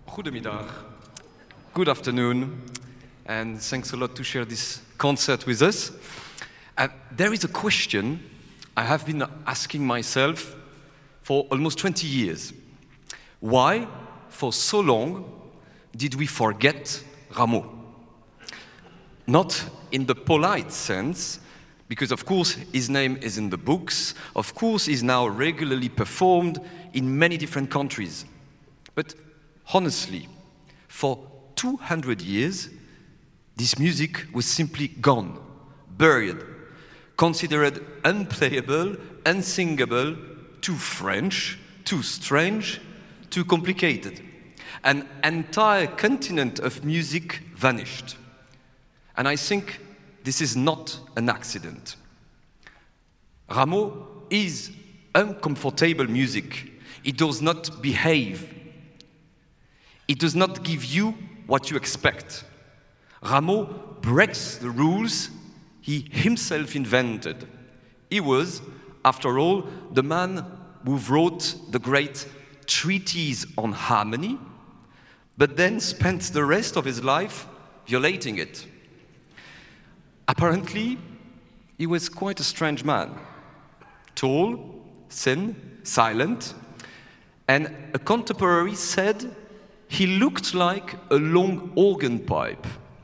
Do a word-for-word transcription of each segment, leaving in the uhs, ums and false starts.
Goedemiddag. Good afternoon, and thanks a lot to share this concert with us. Uh, there is a question I have been asking myself for almost twenty years. Why, for so long, did we forget Rameau? Not in the polite sense, because of course his name is in the books, of course he's now regularly performed in many different countries. But honestly, for two hundred years, this music was simply gone, buried, considered unplayable, unsingable, too French, too strange, too complicated. An entire continent of music vanished. And I think this is not an accident. Rameau is uncomfortable music. It does not behave. It does not give you what you expect. Rameau breaks the rules he himself invented. He was, after all, the man who wrote the great treatise on harmony, but then spent the rest of his life violating it. Apparently, he was quite a strange man. Tall, thin, silent, and a contemporary said he looked like a long organ pipe.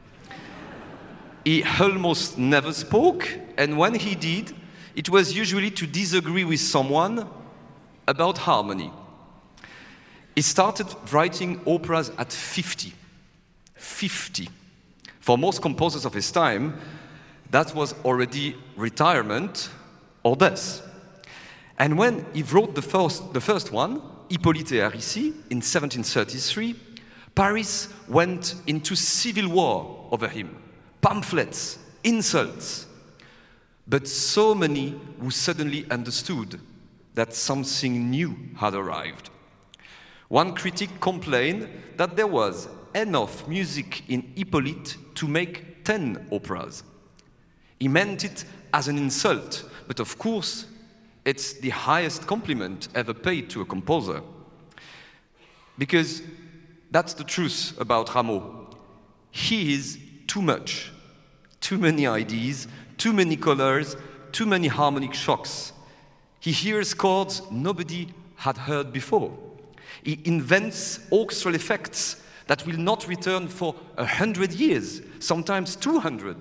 He almost never spoke, and when he did, it was usually to disagree with someone about harmony. He started writing operas at fifty. fifty. For most composers of his time, that was already retirement or death. And when he wrote the first, the first one, Hippolyte et Aricie, in seventeen thirty-three, Paris went into civil war over him. Pamphlets, insults. But so many who suddenly understood that something new had arrived. One critic complained that there was enough music in Hippolyte to make ten operas. He meant it as an insult, but of course, it's the highest compliment ever paid to a composer. Because that's the truth about Rameau. He is too much, too many ideas, too many colors, too many harmonic shocks. He hears chords nobody had heard before. He invents orchestral effects that will not return for a hundred years, sometimes two hundred.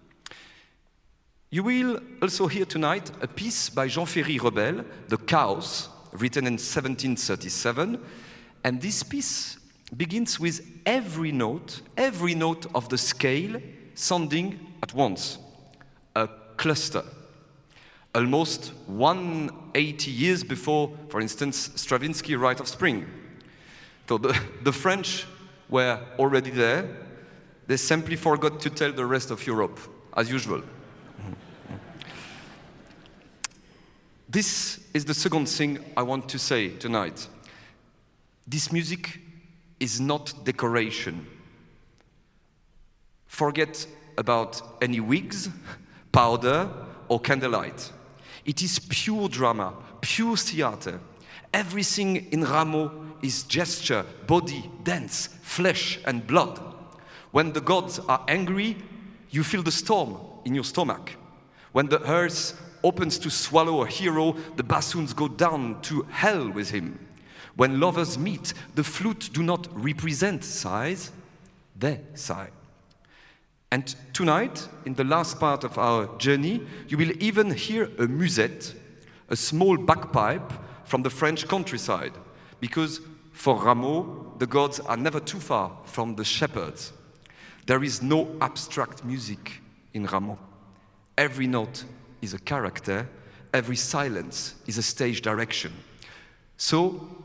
You will also hear tonight a piece by Jean-Ferry Rebel, The Chaos, written in seventeen thirty-seven. And this piece begins with every note, every note of the scale sounding at once. A cluster. Almost one hundred eighty years before, for instance, Stravinsky's Rite of Spring. So the, the French were already there. They simply forgot to tell the rest of Europe, as usual. This is the second thing I want to say tonight. This music is not decoration. Forget about any wigs, powder, or candlelight. It is pure drama, pure theater. Everything in Rameau is gesture, body, dance, flesh, and blood. When the gods are angry, you feel the storm in your stomach. When the earth opens to swallow a hero, the bassoons go down to hell with him. When lovers meet, the flute do not represent sighs, they sigh. And tonight, in the last part of our journey, you will even hear a musette, a small bagpipe from the French countryside, because for Rameau, the gods are never too far from the shepherds. There is no abstract music in Rameau. Every note is a character, every silence is a stage direction. So